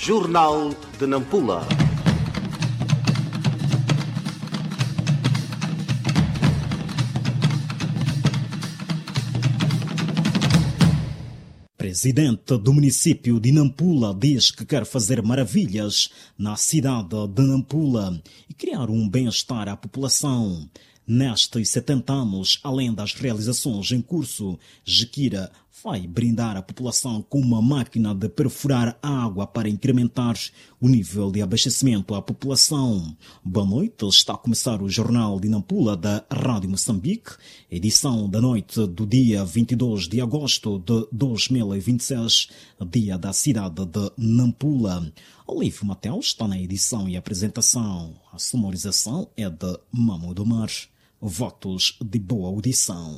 Jornal de Nampula. Presidente do município de Nampula diz que quer fazer maravilhas na cidade de Nampula e criar um bem-estar à população. Nestes 70 anos, além das realizações em curso, Jequira vai brindar a população com uma máquina de perfurar água para incrementar o nível de abastecimento à população. Boa noite, está a começar o Jornal de Nampula da Rádio Moçambique, edição da noite do dia 22 de agosto de 2026, dia da cidade de Nampula. Olívio Mateus está na edição e apresentação. A sonorização é de Mamudo Mar. Votos de boa audição.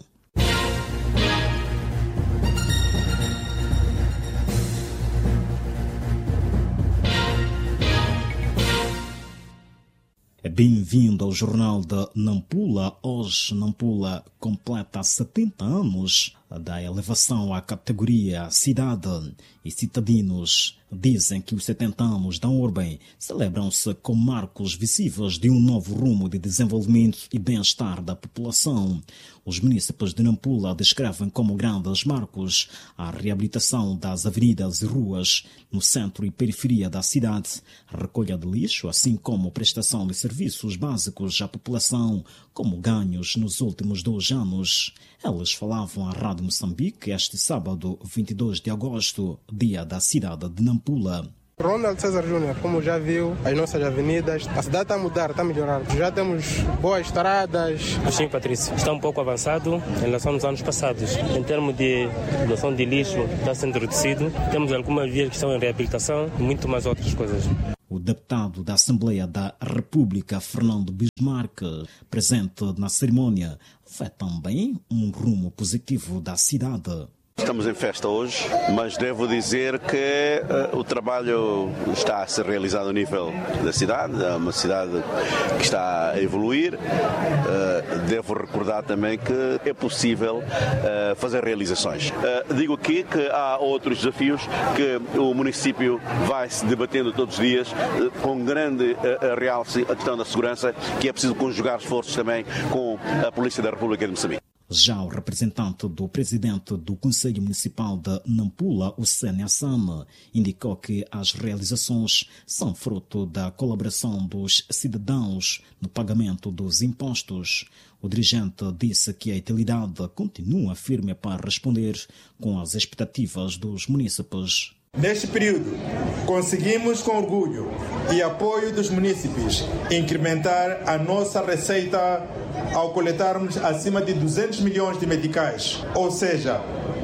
Bem-vindo ao Jornal de Nampula. Hoje, Nampula completa 70 anos da elevação à categoria cidade e cidadinos dizem que os 70 anos da urbe celebram-se com marcos visíveis de um novo rumo de desenvolvimento e bem-estar da população. Os munícipes de Nampula descrevem como grandes marcos a reabilitação das avenidas e ruas no centro e periferia da cidade, a recolha de lixo, assim como a prestação de serviços básicos à população, como ganhos nos últimos 2 anos. Eles falavam à Rádio Moçambique este sábado, 22 de agosto, dia da cidade de Nampula. Ronald César Júnior, como já viu, as nossas avenidas, a cidade está a mudar, está a melhorar. Já temos boas estradas. Sim, Patrício, está um pouco avançado em relação aos anos passados. Em termos de doação de lixo, está sendo reduzido. Temos algumas vias que estão em reabilitação e muito mais outras coisas. O deputado da Assembleia da República, Fernando Bismarck, presente na cerimônia, vê também um rumo positivo da cidade. Estamos em festa hoje, mas devo dizer que o trabalho está a ser realizado a nível da cidade, é uma cidade que está a evoluir. Devo recordar também que é possível fazer realizações. Digo aqui que há outros desafios que o município vai se debatendo todos os dias, com grande realce a questão da segurança, que é preciso conjugar esforços também com a Polícia da República de Moçambique. Já o representante do presidente do Conselho Municipal de Nampula, o Sênia Sam, indicou que as realizações são fruto da colaboração dos cidadãos no pagamento dos impostos. O dirigente disse que a utilidade continua firme para responder com as expectativas dos munícipes. Neste período, conseguimos com orgulho e apoio dos munícipes incrementar a nossa receita ao coletarmos acima de 200 milhões de meticais, ou seja,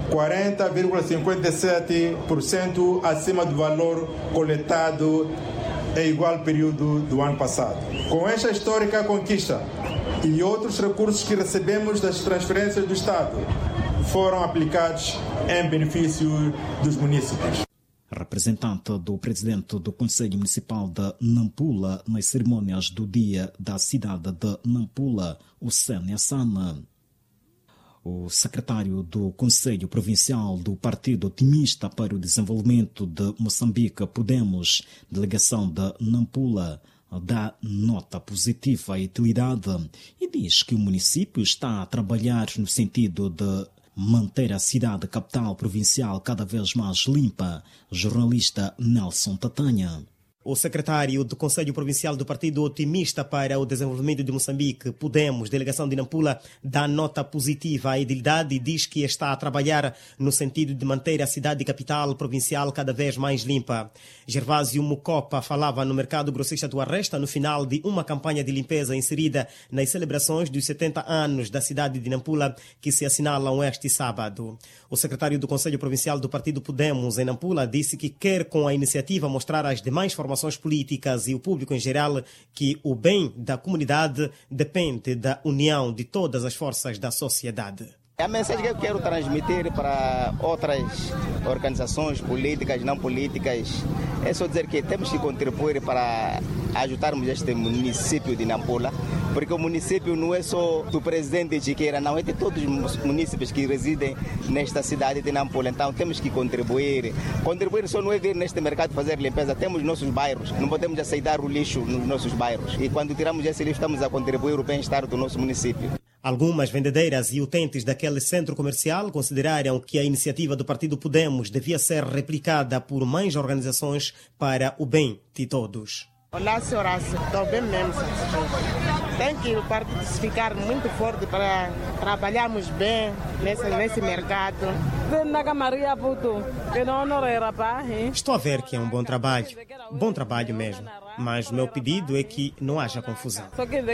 40,57% acima do valor coletado em igual período do ano passado. Com esta histórica conquista e outros recursos que recebemos das transferências do Estado, foram aplicados em benefício dos munícipes. Representante do presidente do Conselho Municipal de Nampula nas cerimônias do dia da cidade de Nampula, o Sênia Sana. O secretário do Conselho Provincial do Partido Otimista para o Desenvolvimento de Moçambique, Podemos, delegação de Nampula, dá nota positiva à utilidade e diz que o município está a trabalhar no sentido de manter a cidade capital provincial cada vez mais limpa. Jornalista Nelson Tatanha. O secretário do Conselho Provincial do Partido Otimista para o Desenvolvimento de Moçambique, Podemos, delegação de Nampula, dá nota positiva à edilidade e diz que está a trabalhar no sentido de manter a cidade capital provincial cada vez mais limpa. Gervásio Mucopa falava no mercado grossista do Arresta no final de uma campanha de limpeza inserida nas celebrações dos 70 anos da cidade de Nampula, que se assinalam este sábado. O secretário do Conselho Provincial do Partido Podemos em Nampula disse que quer com a iniciativa mostrar às demais formações políticas e o público em geral que o bem da comunidade depende da união de todas as forças da sociedade. A mensagem que eu quero transmitir para outras organizações políticas, não políticas, é só dizer que temos que contribuir para ajudarmos este município de Nampula, porque o município não é só do presidente de Chiqueira, não, é de todos os municípios que residem nesta cidade de Nampula. Então temos que contribuir. Contribuir só não é vir neste mercado fazer limpeza, temos nossos bairros, não podemos aceitar o lixo nos nossos bairros. E quando tiramos esse lixo, estamos a contribuir o bem-estar do nosso município. Algumas vendedeiras e utentes daquele centro comercial consideraram que a iniciativa do Partido Podemos devia ser replicada por mais organizações para o bem de todos. Olá, senhora, estou bem mesmo. Tem que o partido ficar muito forte para trabalharmos bem nesse mercado. Estou a ver que é um bom trabalho mesmo, mas o meu pedido é que não haja confusão.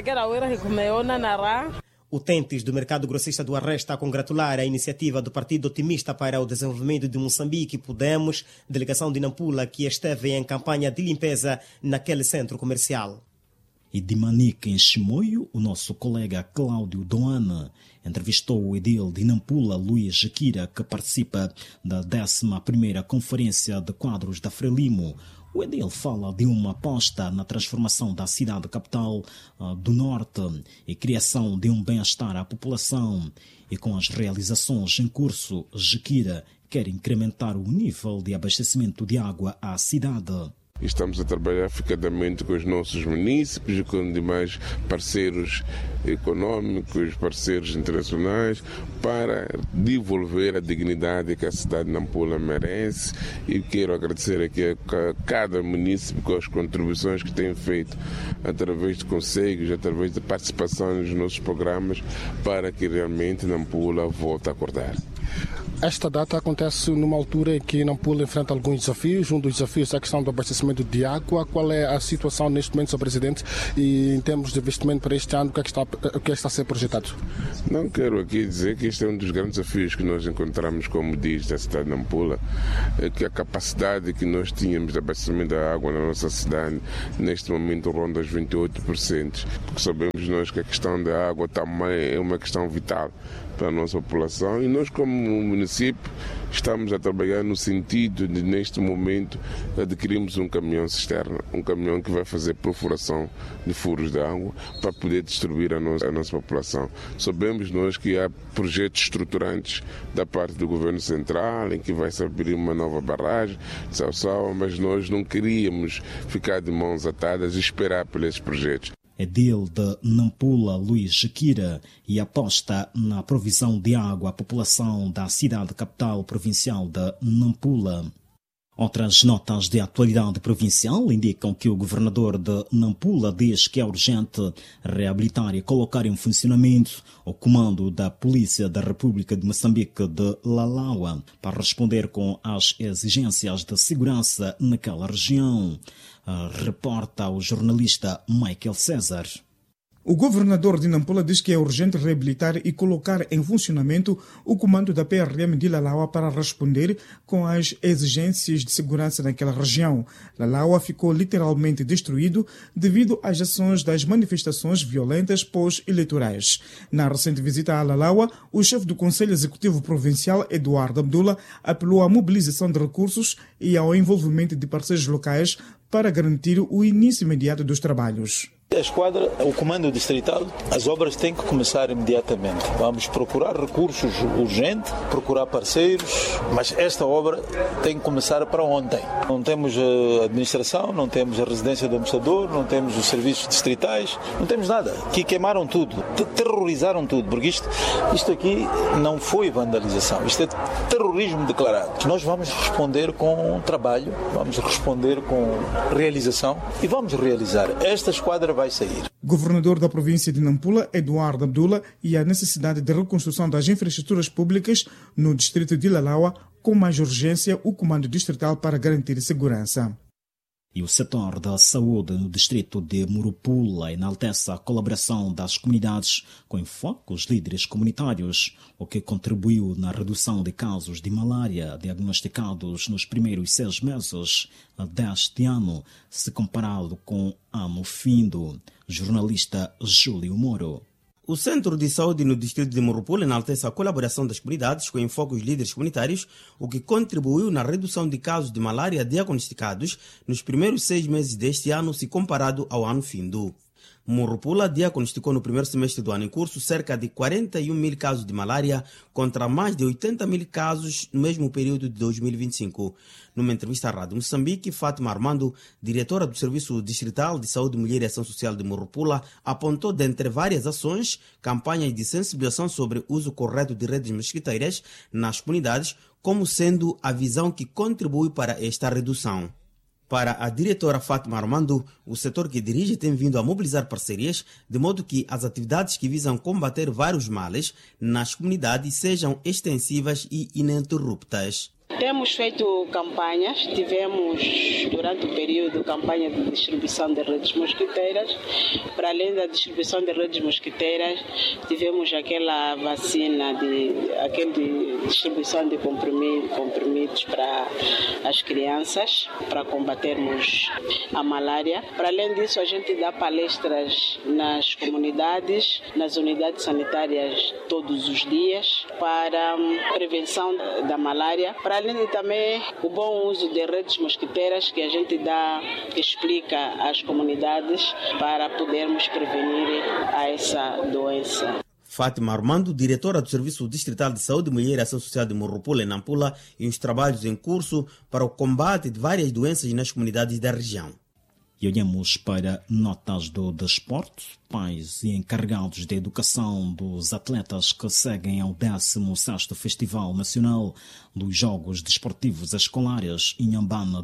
Utentes do mercado grossista do Arré está a congratular a iniciativa do Partido Otimista para o Desenvolvimento de Moçambique, Podemos, delegação de Nampula, que esteve em campanha de limpeza naquele centro comercial. E de Manica, em Chimoio, o nosso colega Cláudio Doana entrevistou o edil de Nampula, Luís Jaquira, que participa da 11ª Conferência de Quadros da Frelimo. O edil fala de uma aposta na transformação da cidade capital do Norte e criação de um bem-estar à população. E com as realizações em curso, Jaquira quer incrementar o nível de abastecimento de água à cidade. Estamos a trabalhar eficazmente com os nossos munícipes e com demais parceiros econômicos, parceiros internacionais, para devolver a dignidade que a cidade de Nampula merece. E quero agradecer aqui a cada munícipe com as contribuições que tem feito através de conselhos, através de participação nos nossos programas, para que realmente Nampula volte a acordar. Esta data acontece numa altura em que Nampula enfrenta alguns desafios. Um dos desafios é a questão do abastecimento de água. Qual é a situação neste momento, Sr. Presidente, e em termos de investimento para este ano, o que está a ser projetado? Não quero aqui dizer que este é um dos grandes desafios que nós encontramos, como diz, da cidade de Nampula, é que a capacidade que nós tínhamos de abastecimento da água na nossa cidade, neste momento ronda os 28%. Porque sabemos nós que a questão da água também é uma questão vital para a nossa população, e nós, como município, estamos a trabalhar no sentido de, neste momento, adquirirmos um caminhão cisterna, um caminhão que vai fazer perfuração de furos de água para poder distribuir a nossa população. Sabemos nós que há projetos estruturantes da parte do Governo Central, em que vai se abrir uma nova barragem de Sauçal, mas nós não queríamos ficar de mãos atadas e esperar por esses projetos. Edil de Nampula, Luís Jaquira, e aposta na provisão de água à população da cidade capital provincial de Nampula. Outras notas de atualidade provincial indicam que o governador de Nampula diz que é urgente reabilitar e colocar em funcionamento o comando da Polícia da República de Moçambique de Lalaua para responder com as exigências de segurança naquela região. Reporta o jornalista Michael César. O governador de Nampula diz que é urgente reabilitar e colocar em funcionamento o comando da PRM de Lalaua para responder com as exigências de segurança naquela região. Lalaua ficou literalmente destruído devido às ações das manifestações violentas pós-eleitorais. Na recente visita a Lalaua, o chefe do Conselho Executivo Provincial, Eduardo Abdullah, apelou à mobilização de recursos e ao envolvimento de parceiros locais para garantir o início imediato dos trabalhos. A esquadra, o comando distrital, as obras têm que começar imediatamente. Vamos procurar recursos urgentes, procurar parceiros, mas esta obra tem que começar para ontem. Não temos a administração, não temos a residência do administrador, não temos os serviços distritais, não temos nada. Aqui queimaram tudo, terrorizaram tudo, porque isto aqui não foi vandalização, isto é terrorismo declarado. Nós vamos responder com trabalho, vamos responder com realização e vamos realizar. Esta esquadra vai sair. Governador da província de Nampula, Eduardo Abdullah, e a necessidade de reconstrução das infraestruturas públicas no distrito de Lalaua, com mais urgência o comando distrital para garantir segurança. E o setor da saúde no distrito de Murupula enaltece a colaboração das comunidades com enfoque os líderes comunitários, o que contribuiu na redução de casos de malária diagnosticados nos primeiros 6 meses deste ano, se comparado com ano findo. Jornalista Júlio Moro. O Centro de Saúde no distrito de Morropula enaltece a colaboração das comunidades com enfoque os líderes comunitários, o que contribuiu na redução de casos de malária diagnosticados nos primeiros 6 meses deste ano, se comparado ao ano findo. Morropula diagnosticou no primeiro semestre do ano em curso cerca de 41 mil casos de malária, contra mais de 80 mil casos no mesmo período de 2025. Numa entrevista à Rádio Moçambique, Fátima Armando, diretora do Serviço Distrital de Saúde, Mulher e Ação Social de Morropula, apontou, dentre várias ações, campanhas de sensibilização sobre o uso correto de redes mosquiteiras nas comunidades, como sendo a visão que contribui para esta redução. Para a diretora Fátima Armando, o setor que dirige tem vindo a mobilizar parcerias, de modo que as atividades que visam combater vários males nas comunidades sejam extensivas e ininterruptas. Temos feito campanhas, tivemos durante o período campanha de distribuição de redes mosquiteiras. Para além da distribuição de redes mosquiteiras, tivemos aquela vacina, de distribuição de comprimidos para as crianças, para combatermos a malária. Para além disso, a gente dá palestras nas comunidades, nas unidades sanitárias todos os dias, para prevenção da malária. Para além de também o bom uso de redes mosquiteiras que a gente explica às comunidades para podermos prevenir a essa doença. Fátima Armando, diretora do Serviço Distrital de Saúde, Mulher e Ação Social de Morropula, em Nampula, e os trabalhos em curso para o combate de várias doenças nas comunidades da região. E olhamos para notas do desporto. Pais e encarregados de educação dos atletas que seguem ao 16º Festival Nacional dos Jogos Desportivos Escolares Inhambane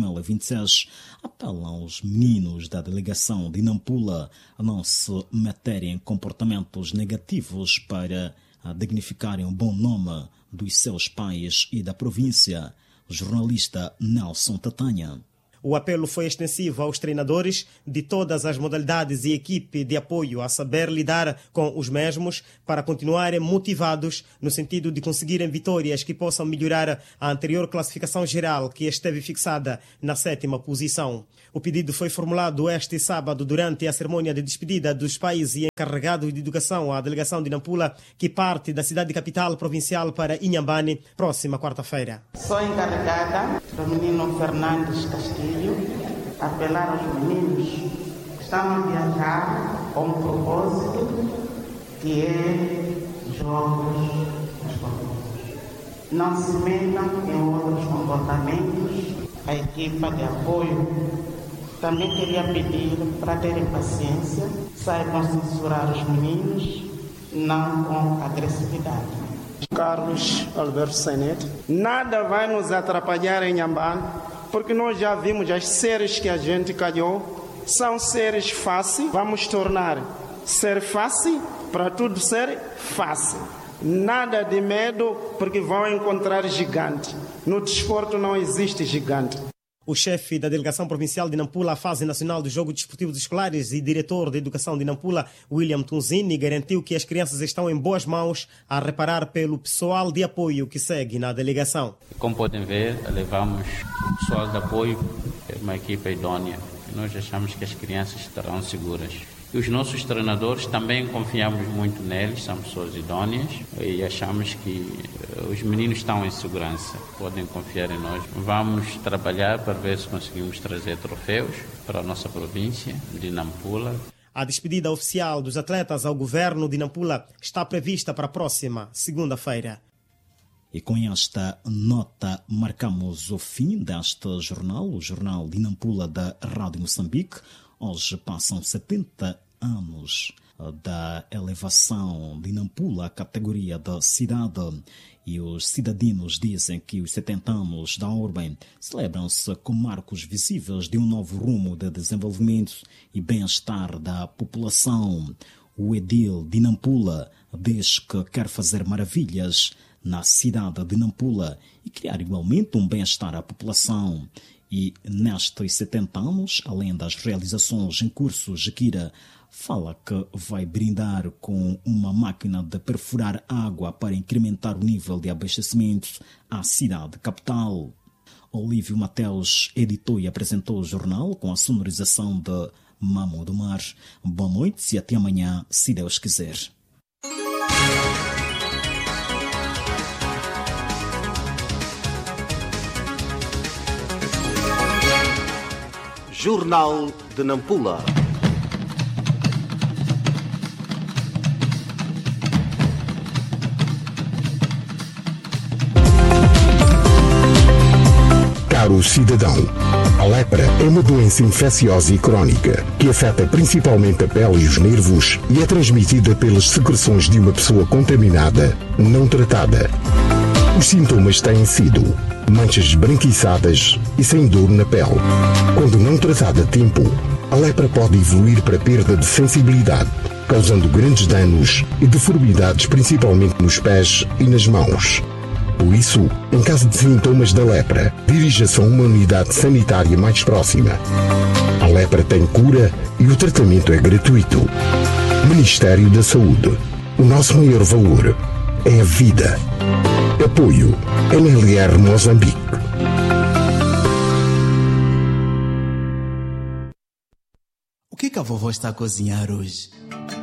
2026 apelam aos meninos da delegação de Nampula a não se meterem em comportamentos negativos para dignificarem o bom nome dos seus pais e da província. O jornalista Nelson Tatanha. O apelo foi extensivo aos treinadores de todas as modalidades e equipe de apoio a saber lidar com os mesmos para continuarem motivados no sentido de conseguirem vitórias que possam melhorar a anterior classificação geral, que esteve fixada na 7ª posição. O pedido foi formulado este sábado durante a cerimônia de despedida dos pais e encarregados de educação à delegação de Nampula, que parte da cidade capital provincial para Inhambane, próxima quarta-feira. Sou encarregada do menino Fernandes Castilho, apelar aos meninos que estão a viajar com um propósito que é jogos esportivos. Não se metam em outros comportamentos. A equipa de apoio também queria pedir para terem paciência, saibam censurar os meninos, não com agressividade. Carlos Alberto Sainete. Nada vai nos atrapalhar em Inhambane, porque nós já vimos as séries que a gente calhou, são séries fáceis, vamos tornar ser fácil para tudo ser fácil. Nada de medo, porque vão encontrar gigante. No desporto não existe gigante. O chefe da Delegação Provincial de Nampula à Fase Nacional dos Jogos Desportivos Escolares e diretor de Educação de Nampula, William Tunzini, garantiu que as crianças estão em boas mãos a reparar pelo pessoal de apoio que segue na delegação. Como podem ver, levamos o pessoal de apoio, uma equipa idônea. Nós achamos que as crianças estarão seguras. E os nossos treinadores também confiamos muito neles, são pessoas idôneas e achamos que os meninos estão em segurança, podem confiar em nós. Vamos trabalhar para ver se conseguimos trazer troféus para a nossa província de Nampula. A despedida oficial dos atletas ao governo de Nampula está prevista para a próxima segunda-feira. E com esta nota marcamos o fim deste jornal, o Jornal de Nampula da Rádio Moçambique. Hoje passam 70 anos da elevação de Nampula à categoria da cidade e os cidadinos dizem que os 70 anos da urbe celebram-se como marcos visíveis de um novo rumo de desenvolvimento e bem-estar da população. O edil de Nampula diz que quer fazer maravilhas na cidade de Nampula e criar igualmente um bem-estar à população. E nestes 70 anos, além das realizações em curso, Jequira fala que vai brindar com uma máquina de perfurar água para incrementar o nível de abastecimento à cidade capital. Olívio Mateus editou e apresentou o jornal com a sonorização de Mamo do Mar. Boa noite e até amanhã, se Deus quiser. Jornal de Nampula. Caro cidadão, a lepra é uma doença infecciosa e crónica que afeta principalmente a pele e os nervos e é transmitida pelas secreções de uma pessoa contaminada não tratada. Os sintomas têm sido manchas esbranquiçadas e sem dor na pele. Quando não tratada a tempo, a lepra pode evoluir para perda de sensibilidade, causando grandes danos e deformidades principalmente nos pés e nas mãos. Por isso, em caso de sintomas da lepra, dirija-se a uma unidade sanitária mais próxima. A lepra tem cura e o tratamento é gratuito. Ministério da Saúde. O nosso maior valor é a vida. Apoio NLR Moçambique. O que a vovó está a cozinhar hoje?